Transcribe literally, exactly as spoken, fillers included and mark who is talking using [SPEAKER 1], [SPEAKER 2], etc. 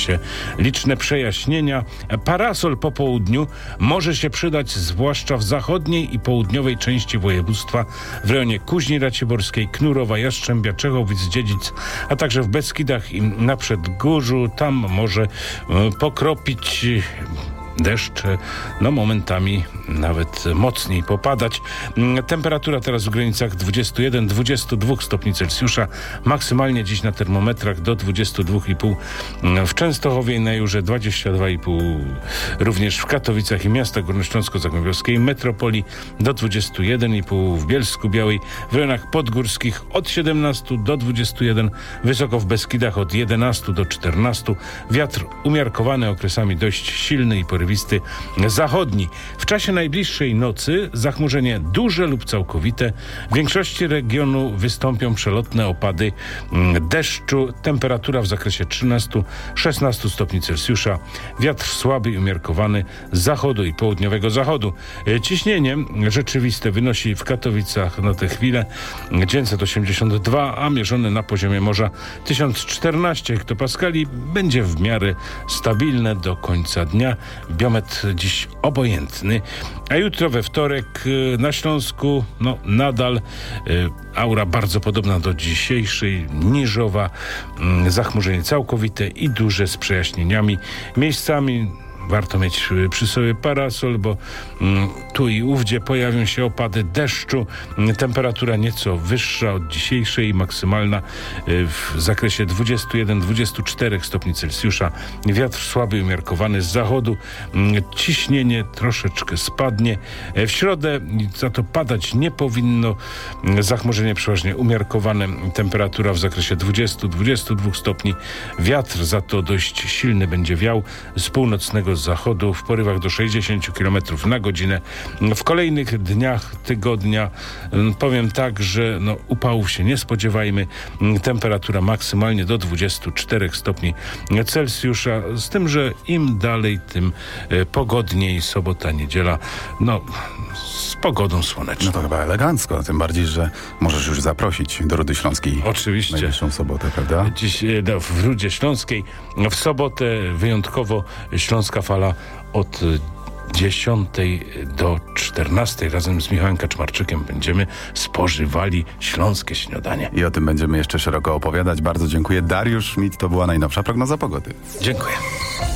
[SPEAKER 1] się liczne przejaśnienia. Parasol po południu może się przydać zwłaszcza w zachodniej i południowej części województwa, w rejonie Kuźni Raciborskiej, Knurowa, Jastrzębia, Czechowic-Dziedzic, a także w Beskidach i na Przedgórzu. Tam może e, pokropić deszcz, no momentami nawet mocniej popadać. Temperatura teraz w granicach dwadzieścia jeden do dwudziestu dwóch stopni Celsjusza. Maksymalnie dziś na termometrach do dwudziestu dwóch i pół w Częstochowie i na Jurze, dwadzieścia dwa i pół również w Katowicach i miastach górnośląsko-zagłębiowskiej metropolii, do dwudziestu jeden i pół w Bielsku-Białej, w rejonach podgórskich od siedemnastu do dwudziestu jeden, wysoko w Beskidach od jedenastu do czternastu. Wiatr umiarkowany, okresami dość silny i porywisty zachodni. W czasie najbliższej nocy zachmurzenie duże lub całkowite. W większości regionu wystąpią przelotne opady deszczu. Temperatura w zakresie trzynastu do szesnastu stopni Celsjusza. Wiatr słaby i umiarkowany z zachodu i południowego zachodu. Ciśnienie rzeczywiste wynosi w Katowicach na tę chwilę dziewięćset osiemdziesiąt dwa, a mierzone na poziomie morza tysiąc czternaście hektopaskali. Będzie w miarę stabilne do końca dnia. Biometr dziś obojętny, a jutro we wtorek na Śląsku no nadal y, aura bardzo podobna do dzisiejszej, niżowa, y, zachmurzenie całkowite i duże z przejaśnieniami. Miejscami warto mieć przy sobie parasol, bo mm, tu i ówdzie pojawią się opady deszczu. Temperatura nieco wyższa od dzisiejszej, maksymalna y, w zakresie dwudziestu jeden do dwudziestu czterech stopni Celsjusza. Wiatr słaby, umiarkowany z zachodu. Y, ciśnienie troszeczkę spadnie. W środę za to padać nie powinno. Y, zachmurzenie przeważnie umiarkowane. Temperatura w zakresie dwudziestu do dwudziestu dwóch stopni. Wiatr za to dość silny będzie wiał z północnego z zachodu w porywach do sześćdziesięciu kilometrów na godzinę. W kolejnych dniach tygodnia powiem tak, że no, upałów się nie spodziewajmy. Temperatura maksymalnie do dwudziestu czterech stopni Celsjusza, z tym, że im dalej, tym pogodniej. Sobota, niedziela, no z pogodą słoneczną.
[SPEAKER 2] No to chyba elegancko, tym bardziej, że możesz już zaprosić do Rudy Śląskiej.
[SPEAKER 1] Oczywiście.
[SPEAKER 2] Najbliższą sobotę, prawda?
[SPEAKER 1] Dziś no, w Rudzie Śląskiej w sobotę wyjątkowo Śląska Fala od dziesiątej do czternastej razem z Michałem Kaczmarczykiem będziemy spożywali śląskie śniadanie.
[SPEAKER 2] I o tym będziemy jeszcze szeroko opowiadać. Bardzo dziękuję. Dariusz Schmidt, to była najnowsza prognoza pogody.
[SPEAKER 1] Dziękuję.